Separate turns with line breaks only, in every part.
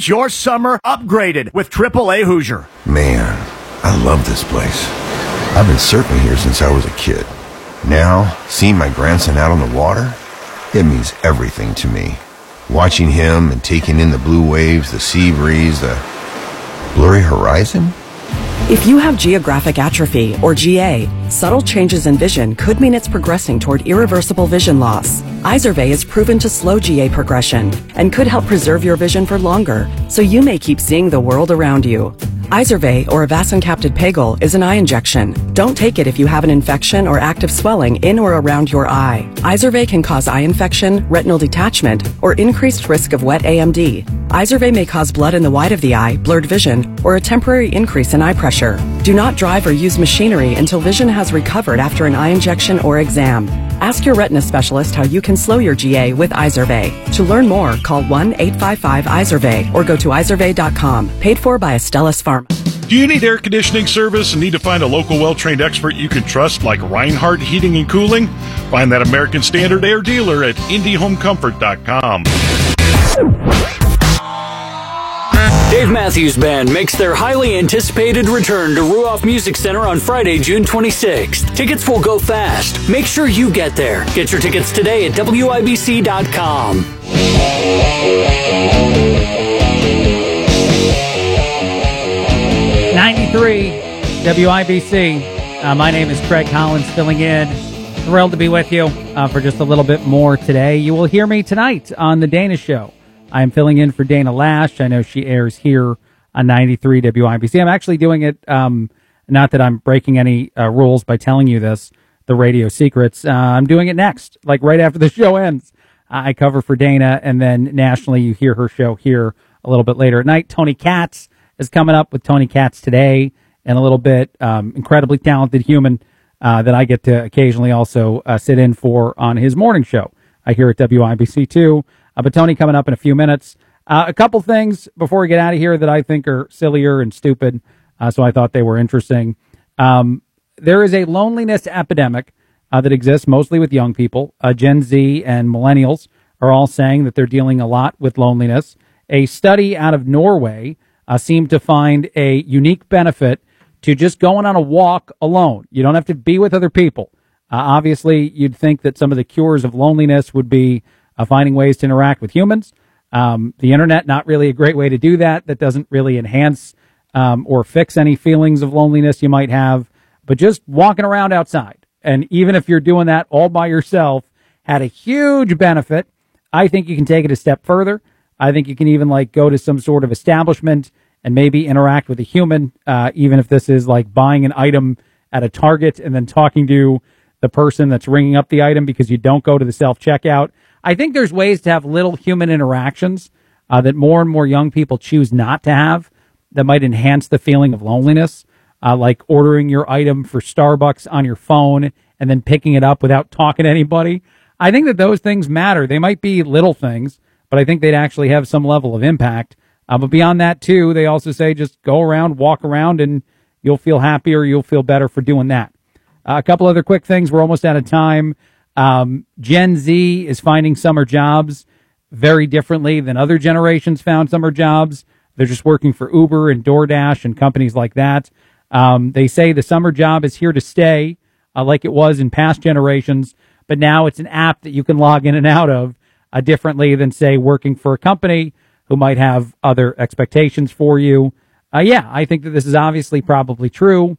Experience your summer upgraded with AAA Hoosier.
Man, I love this place. I've been surfing here since I was a kid. Now, seeing my grandson out on the water, it means everything to me. Watching him and taking in the blue waves, the sea breeze, the blurry horizon.
If you have geographic atrophy, or GA, subtle changes in vision could mean it's progressing toward irreversible vision loss. Izervay is proven to slow GA progression and could help preserve your vision for longer, so you may keep seeing the world around you. Izervay, or avacincaptad pegol, is an eye injection. Don't take it if you have an infection or active swelling in or around your eye. Izervay can cause eye infection, retinal detachment, or increased risk of wet AMD. Izervay may cause blood in the white of the eye, blurred vision, or a temporary increase in eye pressure. Do not drive or use machinery until vision has recovered after an eye injection or exam. Ask your retina specialist how you can slow your GA with Izervay. To learn more, call 1-855-IZERVAY or go to izervay.com. Paid for by Astellas Pharma.
Do you need air conditioning service and need to find a local well-trained expert you can trust like Reinhardt Heating and Cooling? Find that American Standard air dealer at IndyHomeComfort.com.
Dave Matthews Band makes their highly anticipated return to Ruoff Music Center on Friday, June 26th. Tickets will go fast. Make sure you get there. Get your tickets today at WIBC.com.
93 WIBC. My name is Craig Collins, filling in. Thrilled to be with you for just a little bit more today. You will hear me tonight on The Dana Show. I am filling in for Dana Lash. I know she airs here on 93 WIBC. I'm actually doing it, not that I'm breaking any rules by telling you this, the radio secrets. I'm doing it next, like right after the show ends. I cover for Dana, and then nationally you hear her show here a little bit later at night. Tony Katz is coming up with Tony Katz today in a little bit. Incredibly talented human that I get to occasionally also sit in for on his morning show here at WIBC too. But Tony coming up in a few minutes. A couple things before we get out of here that I think are sillier and stupid, so I thought they were interesting. There is a loneliness epidemic that exists mostly with young people. Gen Z and millennials are all saying that they're dealing a lot with loneliness. A study out of Norway seemed to find a unique benefit to just going on a walk alone. You don't have to be with other people. Obviously, you'd think that some of the cures of loneliness would be finding ways to interact with humans. The internet, not really a great way to do that. That doesn't really enhance or fix any feelings of loneliness you might have. But just walking around outside, and even if you're doing that all by yourself, had a huge benefit. I think you can take it a step further. I think you can even go to some sort of establishment and maybe interact with a human, even if this is like buying an item at a Target and then talking to the person that's ringing up the item because you don't go to the self-checkout. I think there's ways to have little human interactions that more and more young people choose not to have that might enhance the feeling of loneliness, like ordering your item for Starbucks on your phone and then picking it up without talking to anybody. I think that those things matter. They might be little things, but I think they'd actually have some level of impact. But beyond that, too, they also say just go around, walk around, and you'll feel happier, you'll feel better for doing that. A couple other quick things. We're almost out of time. Gen Z is finding summer jobs very differently than other generations found summer jobs. They're just working for Uber and DoorDash and companies like that. They say the summer job is here to stay, like it was in past generations, but now it's an app that you can log in and out of differently than, say, working for a company who might have other expectations for you. I think that this is obviously probably true.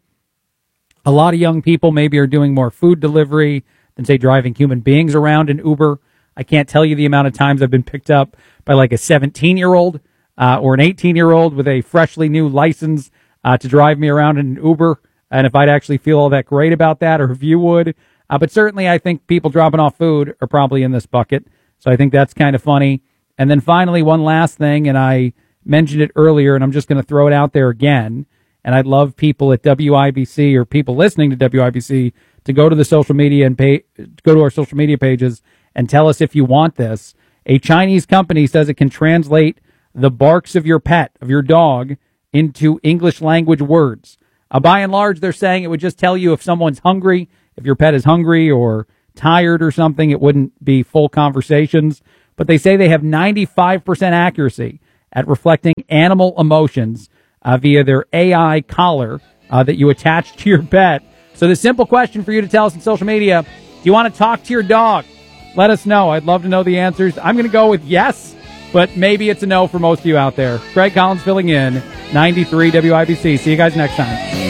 A lot of young people maybe are doing more food delivery than, say, driving human beings around in Uber. I can't tell you the amount of times I've been picked up by like a 17-year-old or an 18-year-old with a freshly new license to drive me around in an Uber, and if I'd actually feel all that great about that or if you would. But certainly I think people dropping off food are probably in this bucket, so I think that's kind of funny. And then finally, one last thing, and I mentioned it earlier, and I'm just going to throw it out there again, and I'd love people at WIBC or people listening to WIBC to go to the social media and go to our social media pages and tell us if you want this. A Chinese company says it can translate the barks of your pet, of your dog, into English language words. By and large, they're saying it would just tell you if someone's hungry, if your pet is hungry or tired or something. It wouldn't be full conversations. But they say they have 95% accuracy at reflecting animal emotions via their AI collar that you attach to your pet. So the simple question for you to tell us on social media, do you want to talk to your dog? Let us know. I'd love to know the answers. I'm going to go with yes, but maybe it's a no for most of you out there. Craig Collins filling in, 93 WIBC. See you guys next time.